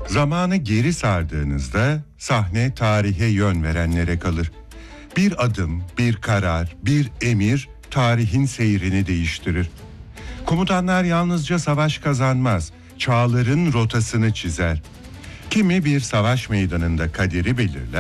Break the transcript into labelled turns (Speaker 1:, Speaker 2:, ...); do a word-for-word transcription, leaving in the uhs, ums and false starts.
Speaker 1: Zamanı geri sardığınızda sahne tarihe yön verenlere kalır. Bir adım, bir karar, bir emir tarihin seyrini değiştirir. Komutanlar yalnızca savaş kazanmaz, çağların rotasını çizer. Kimi bir savaş meydanında kaderi belirler,